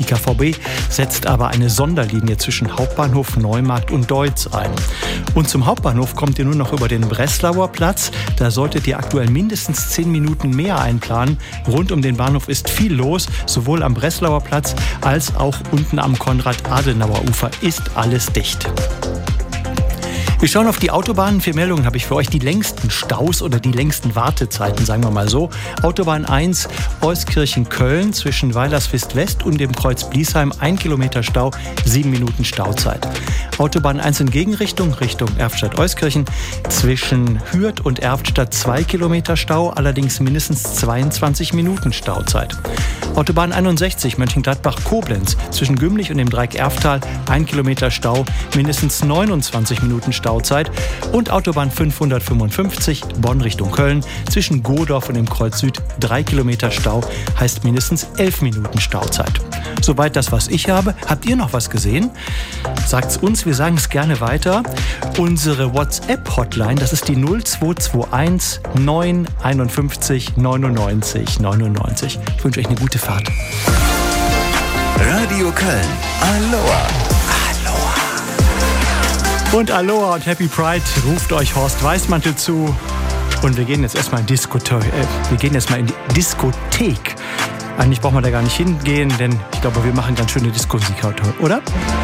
Die KVB setzt aber eine Sonderlinie zwischen Hauptbahnhof, Neumarkt und Deutz ein. Und zum Hauptbahnhof kommt ihr nur noch über den Breslauer Platz. Da solltet ihr aktuell mindestens 10 Minuten mehr einplanen. Rund um den Bahnhof ist viel los, sowohl am Breslauer Platz als auch unten am Konrad-Adenauer-Ufer ist alles dicht. Wir schauen auf die Autobahnen. 4 Meldungen habe ich für euch. Die längsten Staus oder die längsten Wartezeiten, sagen wir mal so. Autobahn 1, Euskirchen-Köln zwischen Weilerswist West und dem Kreuz Bliesheim. 1 Kilometer Stau, 7 Minuten Stauzeit. Autobahn 1 in Gegenrichtung, Richtung Erftstadt-Euskirchen. Zwischen Hürth und Erftstadt 2 Kilometer Stau, allerdings mindestens 22 Minuten Stauzeit. Autobahn 61 Mönchengladbach-Koblenz zwischen Gümlich und dem Dreieck Erftal 1 Kilometer Stau, mindestens 29 Minuten Stauzeit. Und Autobahn 555 Bonn Richtung Köln zwischen Godorf und dem Kreuz Süd 3 Kilometer Stau, heißt mindestens 11 Minuten Stauzeit. Soweit das, was ich habe. Habt ihr noch was gesehen? Sagt's uns, wir sagen es gerne weiter. Unsere WhatsApp-Hotline, das ist die 0221 951 99 99. Ich wünsche euch eine gute Fahrt. Radio Köln. Aloha. Und Aloha und Happy Pride ruft euch Horst Weißmantel zu. Und wir gehen jetzt erstmal in die Diskothek. Eigentlich braucht man da gar nicht hingehen, denn ich glaube, wir machen ganz schöne Disco-Musik heute, oder?